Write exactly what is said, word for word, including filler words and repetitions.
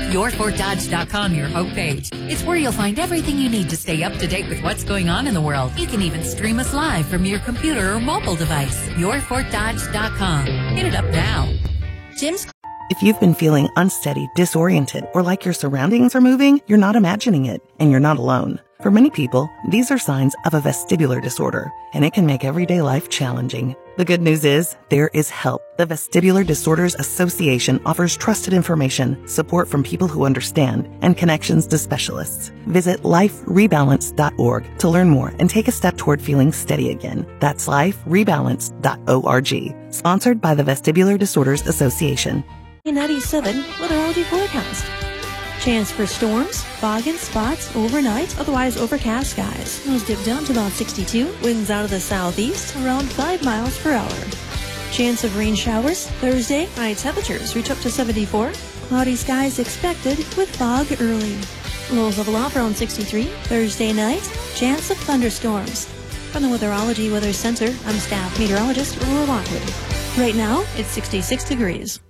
your fort dodge dot com, your homepage. It's where you'll find everything you need to stay up to date with what's going on in the world. You can even stream us live from your computer or mobile device. your fort dodge dot com. Hit it up now. Jim's. If you've been feeling unsteady, disoriented, or like your surroundings are moving, you're not imagining it, and you're not alone. For many people, these are signs of a vestibular disorder, and it can make everyday life challenging. The good news is, there is help. The Vestibular Disorders Association offers trusted information, support from people who understand, and connections to specialists. Visit life rebalance dot org to learn more and take a step toward feeling steady again. That's life rebalance dot org. Sponsored by the Vestibular Disorders Association. ninety-seven Weatherology forecast. Chance for storms, fog and spots overnight, otherwise overcast skies. Those dip down to about sixty-two. Winds out of the southeast, around five miles per hour. Chance of rain showers Thursday. High temperatures reach up to seventy-four. Cloudy skies expected with fog early. Lows level off around sixty-three. Thursday night, chance of thunderstorms. From the Weatherology Weather Center, I'm staff meteorologist Aurora Lockwood. Right now, it's sixty-six degrees.